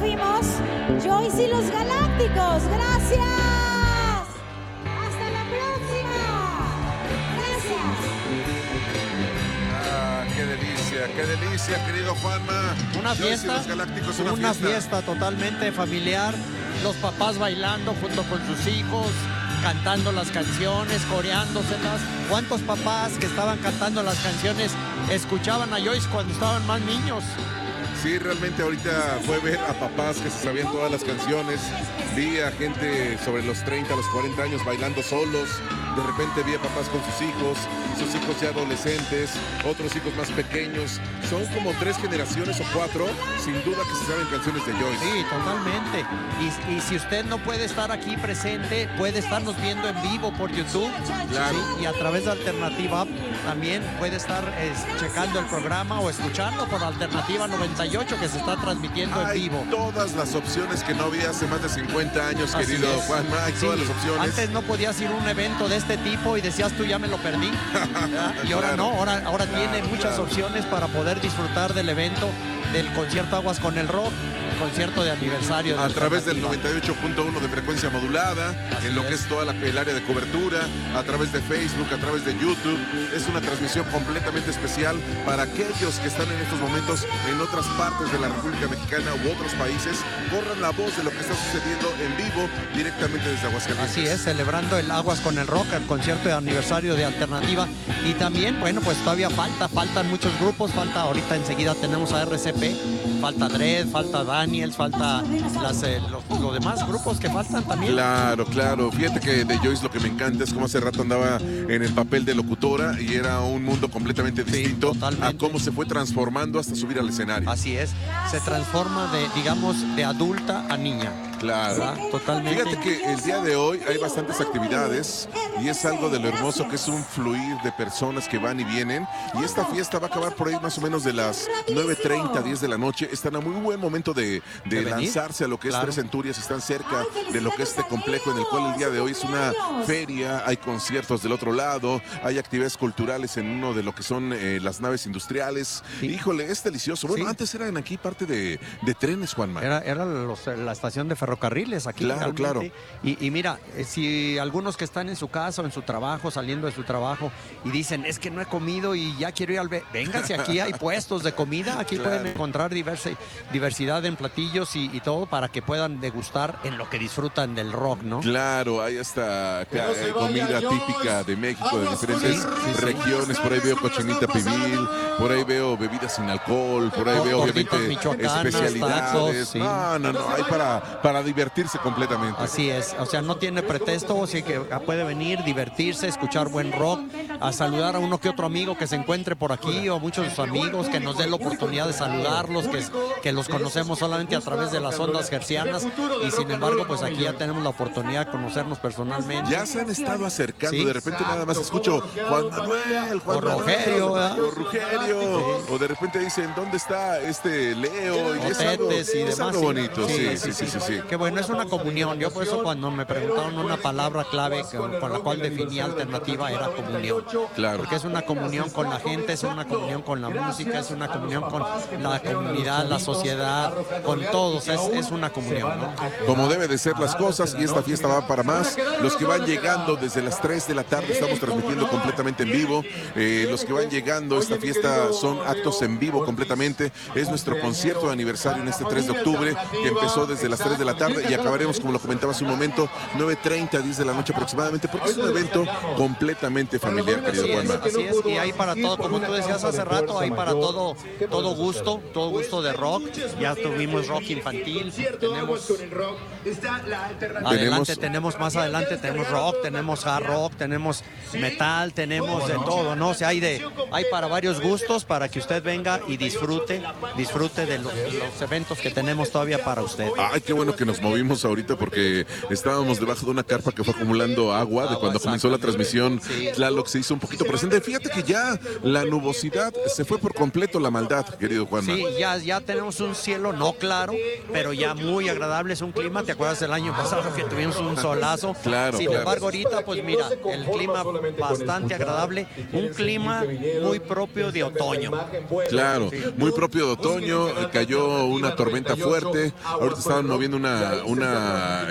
fuimos Joyce y los Galácticos. Gracias. Hasta la próxima. Gracias. Qué delicia, querido Juanma. Una fiesta, Los Galácticos, una fiesta totalmente familiar. Los papás bailando junto con sus hijos, cantando las canciones, coreándoselas. ¿Cuántos papás que estaban cantando las canciones escuchaban a Joyce cuando estaban más niños? Sí, realmente ahorita fue ver a papás que se sabían todas las canciones. Vi a gente sobre los 30, los 40 años bailando solos. De repente vi a papás con sus hijos ya adolescentes, otros hijos más pequeños. Son como 3 generaciones o 4, sin duda que se saben canciones de Joyce. Sí, totalmente. Y si usted no puede estar aquí presente, puede estarnos viendo en vivo por YouTube. Claro. Sí, y a través de Alternativa también puede estar checando el programa o escuchando por Alternativa 98 que se está transmitiendo en vivo. Todas las opciones que no había hace más de 50 años, Así querido es. Juanma. Hay todas las opciones. Antes no podías ir a un evento de este tipo y decías tú ya me lo perdí. Y ahora Claro. no, ahora tiene muchas opciones para poder disfrutar del evento, del concierto Aguas con el Rock, el concierto de aniversario. A de través del Alternativa. 98.1 de frecuencia modulada, Así en lo que es toda el área de cobertura, a través de Facebook, a través de YouTube. Es una transmisión completamente especial para aquellos que están en estos momentos en otras partes de la República Mexicana u otros países. Corran la voz de lo que está sucediendo en vivo directamente desde Aguascalientes. Así es, celebrando el Aguas con el Rock, el concierto de aniversario de Alternativa. Y también, bueno, pues todavía faltan muchos grupos. Falta ahorita enseguida tenemos a RCP, falta Dredd, falta Daniels, falta los demás grupos que faltan también. Claro. Fíjate que de Joyce lo que me encanta es como hace rato andaba en el papel de locutora y era un mundo completamente distinto a cómo se fue transformando hasta subir al escenario. Así es, se transforma de adulta a niña. Claro. ¿Verdad? Totalmente. Fíjate que el día de hoy hay bastantes actividades y es algo de lo hermoso que es un fluir de personas que van y vienen. Y esta fiesta va a acabar por ahí más o menos de las 9:30, 10 de la noche. Están a muy buen momento de lanzarse a lo que es Tres Centurias. Están cerca de lo que es este complejo en el cual el día de hoy es una feria. Hay conciertos del otro lado, hay actividades culturales en uno de lo que son las naves industriales. Sí. Híjole, es delicioso. Bueno, antes eran aquí parte de trenes, Juanma. Era la estación de ferrocarriles aquí. Claro, realmente. Y mira, si algunos que están en su casa o en su trabajo, saliendo de su trabajo y dicen, es que no he comido y ya quiero ir vénganse, aquí hay puestos de comida, aquí pueden encontrar diversidad en platillos y todo para que puedan degustar en lo que disfrutan del rock, ¿no? Claro, hay hasta comida típica de México, de diferentes regiones. Por ahí veo cochinita pibil, por ahí veo bebidas sin alcohol, por ahí veo obviamente especialidades. Tacos, No, hay para divertirse completamente. Así es, o sea, no tiene pretexto, así que puede venir, divertirse, escuchar buen rock, a saludar a uno que otro amigo que se encuentre por aquí o muchos de sus amigos, que nos den la oportunidad de saludarlos, que los conocemos solamente a través de las ondas hercianas y sin embargo, pues aquí ya tenemos la oportunidad de conocernos personalmente. Ya se han estado acercando, de repente nada más escucho Juan Manuel, o Rogelio, o de repente dicen, ¿dónde está este Leo? Y es algo bonito, sí. Qué bueno, es una comunión. Yo por eso cuando me preguntaron una palabra clave con la cual definía Alternativa era comunión. Claro. Porque es una comunión con la gente, es una comunión con la música, es una comunión con la comunidad, la sociedad, con todos, es una comunión, ¿no? Como debe de ser las cosas, y esta fiesta va para más. Los que van llegando desde las 3 de la tarde estamos transmitiendo completamente en vivo. Los que van llegando, esta fiesta son actos en vivo completamente. Es nuestro concierto de aniversario en este 3 de octubre, que empezó desde las 3 de la tarde y acabaremos, como lo comentaba hace un momento, 9:30, 10 de la noche aproximadamente, porque es un evento completamente familiar, querido Juanma. Así es, y hay para todo, como tú decías hace rato, hay para todo gusto de rock. Ya tuvimos rock infantil, tenemos más adelante tenemos rock, tenemos hard rock, tenemos metal, tenemos de todo, ¿no? O sea, hay para varios gustos para que usted venga y disfrute de los eventos que tenemos todavía para usted. Ay, qué bueno que nos movimos ahorita porque estábamos debajo de una carpa que fue acumulando agua de cuando comenzó la transmisión. Tlaloc se hizo un poquito presente. Fíjate que ya la nubosidad se fue por completo, la maldad, querido Juanma. Sí, ya tenemos un cielo no claro, pero ya muy agradable, es un clima. ¿Te acuerdas del año pasado que tuvimos un solazo? Claro. Sin embargo, ahorita, pues mira, el clima bastante agradable, un clima muy propio de otoño. Claro, muy propio de otoño, cayó una tormenta fuerte, ahorita estaban moviendo una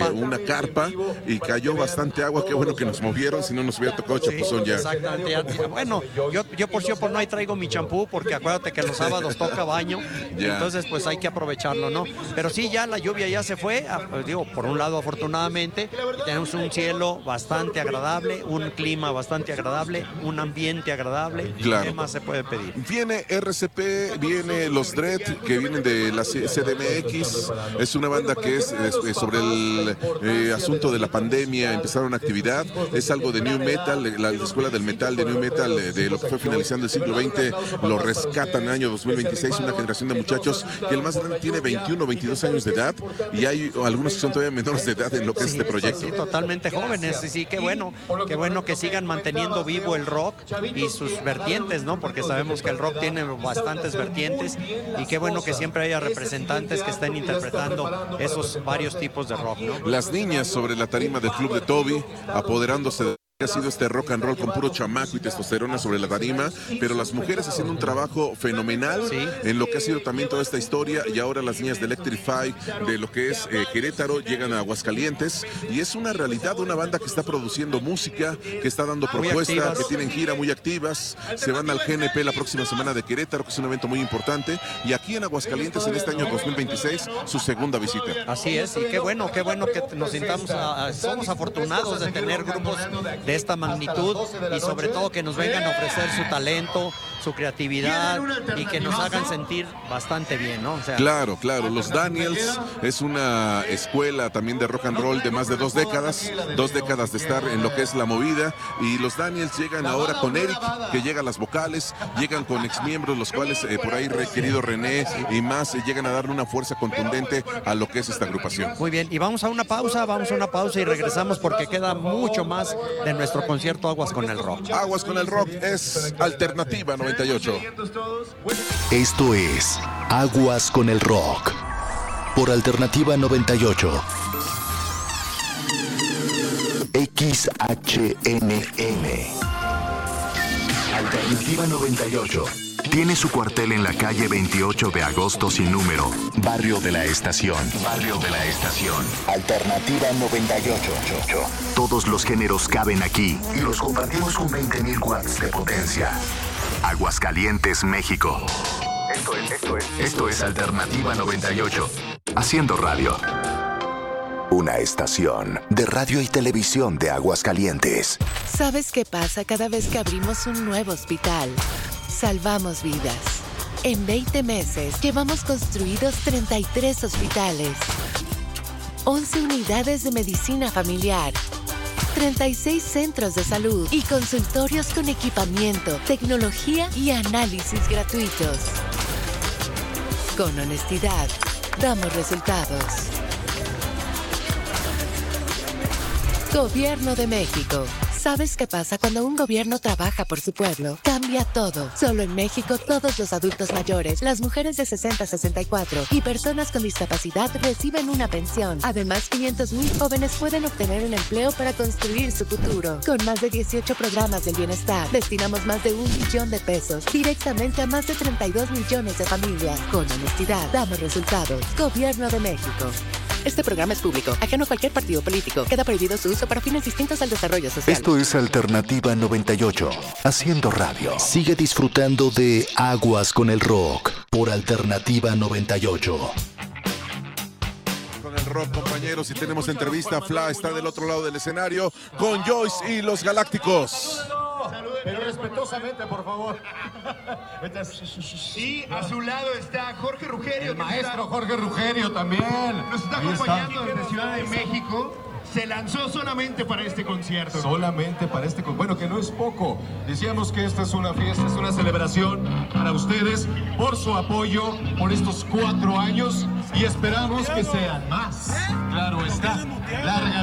carpa y cayó bastante agua, qué bueno que nos movieron, si no nos hubiera tocado chapuzón ya. Exactamente, bueno, yo por no ahí traigo mi champú, porque acuérdate que los sábados toca baño, entonces pues hay que aprovecharlo, ¿no? Pero sí, ya la lluvia ya se fue, digo, por un lado afortunadamente, tenemos un cielo bastante agradable, un clima bastante agradable, un ambiente agradable, claro. ¿Qué más se puede pedir? Viene RCP, viene los Dread, que vienen de la CDMX, es una banda que es sobre el asunto de la pandemia, empezaron actividad, es algo de New Metal, la escuela del metal de New Metal, de lo que fue finalizando el siglo XX, lo rescatan en el año 2026, una generación de muchachos que el más grande tiene 21 o 22 años de edad, y hay algunos que son todavía menores de edad en lo que es este proyecto. Sí, totalmente jóvenes, sí, qué bueno que sigan manteniendo vivo el rock y sus vertientes, ¿no? Porque sabemos que el rock tiene bastantes vertientes y qué bueno que siempre haya representantes que estén interpretando esos varios tipos de rock, ¿no? Las niñas sobre la tarima del Club de Toby, apoderándose de... Ha sido este rock and roll con puro chamaco y testosterona sobre la tarima, pero las mujeres haciendo un trabajo fenomenal en lo que ha sido también toda esta historia, y ahora las niñas de Electrify, de lo que es Querétaro, llegan a Aguascalientes, y es una realidad, una banda que está produciendo música, que está dando propuestas, que tienen gira muy activas, se van al GNP la próxima semana de Querétaro, que es un evento muy importante, y aquí en Aguascalientes en este año 2026, su segunda visita. Así es, y qué bueno que nos sintamos, somos afortunados de tener grupos de esta magnitud y sobre todo que nos vengan a ofrecer su talento, su creatividad y que nos hagan sentir bastante bien, ¿no? O sea, claro, los Daniels es una escuela también de rock and roll de más de 2 décadas de estar en lo que es la movida, y los Daniels llegan ahora con Eric, que llega a las vocales, llegan con exmiembros, los cuales por ahí querido René y más llegan a darle una fuerza contundente a lo que es esta agrupación. Muy bien, y vamos a una pausa y regresamos porque queda mucho más de nuestro concierto Aguas con el Rock. Aguas con el Rock es Alternativa 98. Esto es Aguas con el Rock por Alternativa 98. XHNM. Alternativa 98. Tiene su cuartel en la calle 28 de agosto sin número, Barrio de la Estación. Alternativa 98. Todos los géneros caben aquí y los compartimos con 20,000 watts de potencia. Aguascalientes, México. Esto es Alternativa 98. Haciendo radio. Una estación de radio y televisión de Aguascalientes. ¿Sabes qué pasa cada vez que abrimos un nuevo hospital? Salvamos vidas. En 20 meses llevamos construidos 33 hospitales, 11 unidades de medicina familiar, 36 centros de salud y consultorios con equipamiento, tecnología y análisis gratuitos. Con honestidad, damos resultados. Gobierno de México. ¿Sabes qué pasa cuando un gobierno trabaja por su pueblo? Cambia todo. Solo en México, todos los adultos mayores, las mujeres de 60 a 64 y personas con discapacidad reciben una pensión. Además, 500,000 jóvenes pueden obtener un empleo para construir su futuro. Con más de 18 programas del bienestar, destinamos más de 1 billón de pesos directamente a más de 32 millones de familias. Con honestidad, damos resultados. Gobierno de México. Este programa es público, ajeno a cualquier partido político. Queda prohibido su uso para fines distintos al desarrollo social. Esto es Alternativa 98, haciendo radio. Sigue disfrutando de Aguas con el Rock por Alternativa 98. Con el rock, compañeros, y tenemos entrevista. Fla está del otro lado del escenario con Joyce y los Galácticos. Pero respetuosamente, por favor. Y a su lado está Jorge Rugerio. El maestro Jorge Rugerio también. Nos está acompañando desde Ciudad de México. Se lanzó solamente para este concierto. Solamente para este concierto. Bueno, que no es poco. Decíamos que esta es una fiesta, es una celebración para ustedes por su apoyo por estos 4 años y esperamos que sean más. Claro está. Larga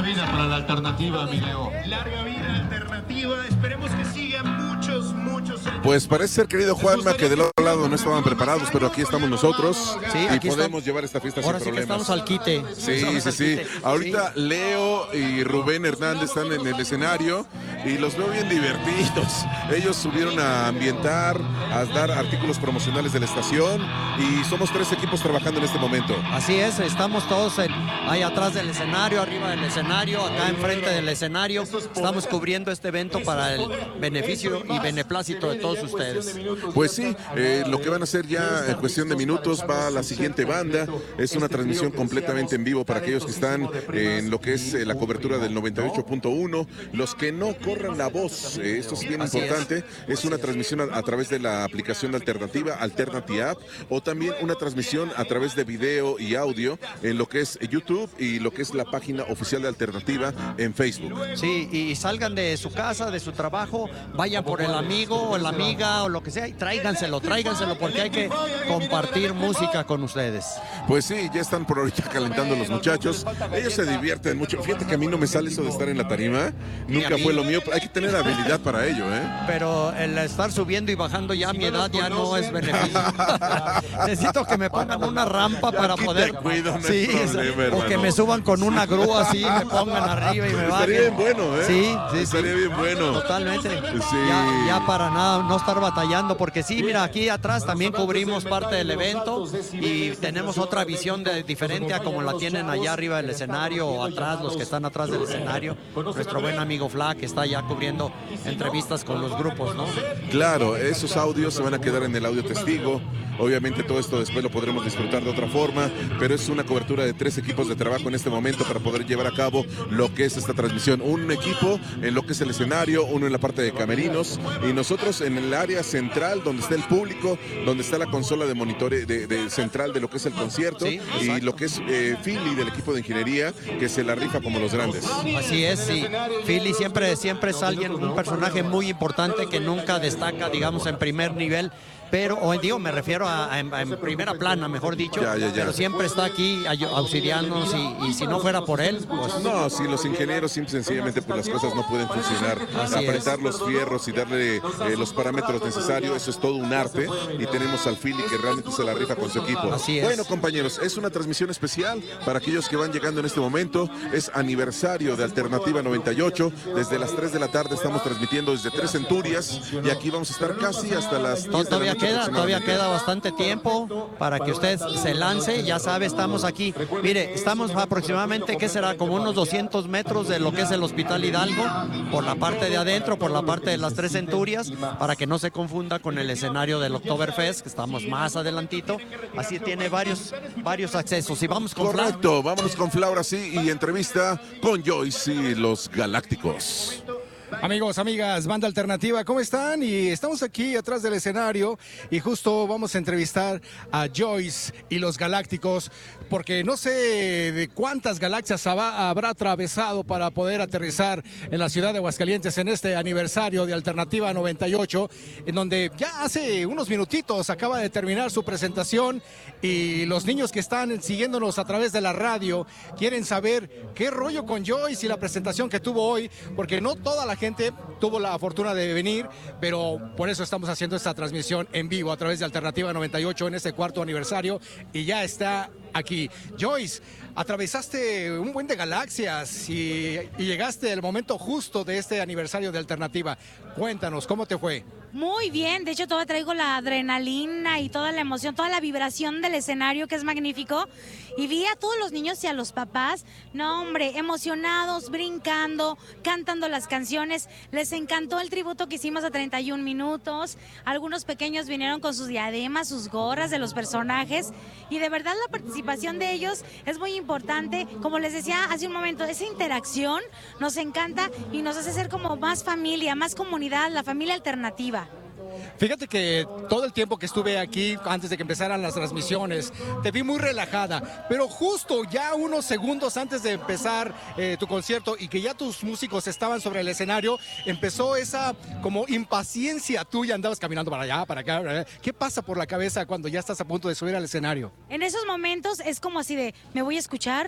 vida para la alternativa, mi Leo. Larga vida alternativa, esperemos que sigan muchos años. Pues parece ser, querido Juanma, que del otro lado no estaban preparados, pero aquí estamos nosotros Sí, y aquí podemos llevar esta fiesta Ahora sin sí que problemas. estamos al quite. Sí, Estamos sí, al sí. quite. Ahorita Leo y Rubén Hernández están en el escenario y los veo bien divertidos. Ellos subieron a ambientar, a dar artículos promocionales de la estación y somos 3 equipos trabajando en este momento. Así es, estamos todos ahí atrás del escenario, arriba del escenario, acá enfrente del escenario. Estamos cubriendo este evento para el beneficio y beneplácito de todos ustedes. Pues sí, lo que van a hacer ya en cuestión de minutos va a la siguiente banda. Es una transmisión completamente en vivo para aquellos que están en lo que es la cobertura del 98.1. Los que no corran la voz, esto es bien Así importante. Es una transmisión a través de la aplicación de Alternativa, Alternative App, o también una transmisión a través de video y audio en lo que es YouTube y lo que es la página oficial de Alternativa en Facebook. Sí, y salgan de su casa, de su trabajo, vayan por el amigo o la amiga o lo que sea y tráiganselo, porque hay que compartir música con ustedes. Pues sí, ya están por ahorita calentando los muchachos. Ellos se divierten mucho. Fíjate que a mí no me sale eso de estar en la tarima. Nunca fue lo mío. Hay que tener habilidad para ello, ¿eh? Pero el estar subiendo y bajando ya a mi edad ya no es beneficio. Necesito que me pongan una rampa para Aquí poder... te cuido, no sí, hay problema, o que hermano. me suban con una grúa así, me pongan arriba y me bajen. Estaría bien bueno, ¿eh? Sí. Estaría bien bueno. Totalmente. Sí. Ya para nada, no estar batallando, porque sí, mira, aquí atrás también cubrimos parte del evento y tenemos otra visión diferente a como la tienen allá arriba del escenario o atrás, los que están atrás del escenario. Nuestro buen amigo Fla, que está ya cubriendo entrevistas con los grupos, ¿no? Claro, esos audios se van a quedar en el audio testigo. Obviamente todo esto después lo podremos disfrutar de otra forma, pero es una cobertura de 3 equipos de trabajo en este momento para poder llevar a cabo lo que es esta transmisión. Un equipo en lo que es el escenario, uno en la parte de camerinos y nosotros en el área central donde está el público, donde está la consola de monitore de central de lo que es el concierto, Sí, y exacto. lo que es Philly del equipo de ingeniería que se la rifa como los grandes. Así es, sí. Philly siempre es alguien, un personaje muy importante que nunca destaca, digamos, en primer nivel. Pero, me refiero en primera plana, mejor dicho, Ya. pero siempre está aquí auxiliándonos y si no fuera por él, pues No, si los ingenieros simple y sencillamente pues las cosas no pueden funcionar. Así Apretar los fierros y darle los parámetros necesarios, eso es todo un arte. Y tenemos al Philly que realmente se la rifa con su equipo. Así es. Bueno, compañeros, es una transmisión especial para aquellos que van llegando en este momento. Es aniversario de Alternativa 98. Desde las 3 de la tarde estamos transmitiendo desde 3 Centurias y aquí vamos a estar casi hasta las 10 de la todavía noche todavía aproximadamente. queda bastante tiempo para que usted se lance, ya sabe, estamos aquí. Mire, estamos aproximadamente, ¿qué será? Como unos 200 metros de lo que es el Hospital Hidalgo, por la parte de adentro, por la parte de las 3 Centurias, para que no se confunda con el escenario del Oktoberfest, que estamos más adelantito. Así tiene varios accesos. Y vamos con Fla. Correcto, vámonos con Flaura, sí, y entrevista con Joyce y los Galácticos. Amigos, amigas, Banda Alternativa, ¿cómo están? Y estamos aquí atrás del escenario y justo vamos a entrevistar a Joyce y los Galácticos, porque no sé de cuántas galaxias habrá atravesado para poder aterrizar en la ciudad de Aguascalientes en este aniversario de Alternativa 98, en donde ya hace unos minutitos acaba de terminar su presentación y los niños que están siguiéndonos a través de la radio quieren saber qué rollo con Joyce y la presentación que tuvo hoy, porque no toda la gente tuvo la fortuna de venir, pero por eso estamos haciendo esta transmisión en vivo a través de Alternativa 98 en este 4º aniversario y ya está aquí. Joyce, atravesaste un buen de galaxias y llegaste al momento justo de este aniversario de Alternativa. Cuéntanos, ¿cómo te fue? Muy bien, de hecho todavía traigo la adrenalina y toda la emoción, toda la vibración del escenario que es magnífico y vi a todos los niños y a los papás, no hombre, emocionados, brincando, cantando las canciones, les encantó el tributo que hicimos a 31 minutos, algunos pequeños vinieron con sus diademas, sus gorras de los personajes y de verdad la participación de ellos es muy importante, como les decía hace un momento, esa interacción nos encanta y nos hace ser como más familia, más comunidad, la familia alternativa. Fíjate que todo el tiempo que estuve aquí, antes de que empezaran las transmisiones, te vi muy relajada, pero justo ya unos segundos antes de empezar tu concierto y que ya tus músicos estaban sobre el escenario, empezó esa como impaciencia tuya, andabas caminando para allá, para acá. ¿Qué pasa por la cabeza cuando ya estás a punto de subir al escenario? En esos momentos es como así de, me voy a escuchar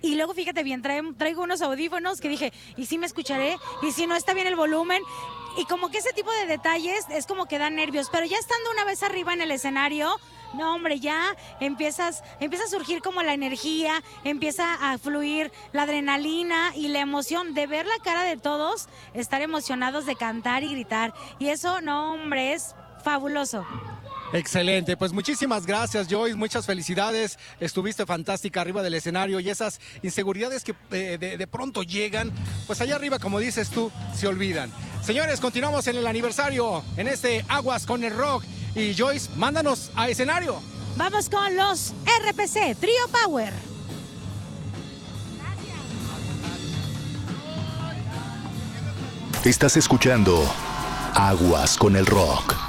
Y luego fíjate bien, traigo unos audífonos que dije, ¿y si me escucharé? ¿Y si no está bien el volumen? Y como que ese tipo de detalles es como que dan nervios, pero ya estando una vez arriba en el escenario, no hombre, ya empieza a surgir como la energía, empieza a fluir la adrenalina y la emoción de ver la cara de todos, estar emocionados de cantar y gritar. Y eso, no hombre, es fabuloso. Excelente, pues muchísimas gracias, Joyce, muchas felicidades, estuviste fantástica arriba del escenario y esas inseguridades que de pronto llegan, pues allá arriba, como dices tú, se olvidan. Señores, continuamos en el aniversario, en este Aguas con el Rock, y Joyce, mándanos a escenario. Vamos con los RPC, Trio Power. Estás escuchando Aguas con el Rock.